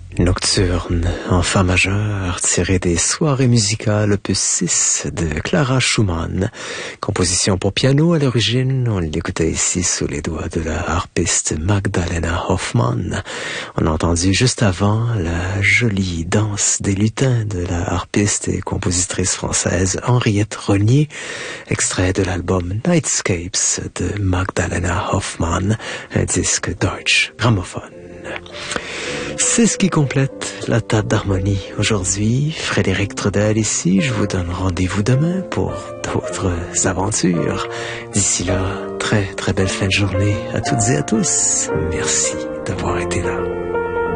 Nocturne en fa majeur, tiré des soirées musicales opus 6 de Clara Schumann. Composition pour piano à l'origine, on l'écoutait ici sous les doigts de la harpiste Magdalena Hoffmann. On a entendu juste avant la jolie danse des lutins de la harpiste et compositrice française Henriette Renier, extrait de l'album Nightscapes de Magdalena Hoffmann, un disque Deutsche Grammophon. C'est ce qui complète la table d'harmonie aujourd'hui. Frédéric Trudel ici. Je vous donne rendez-vous demain pour d'autres aventures. D'ici là, très très belle fin de journée à toutes et à tous. Merci d'avoir été là.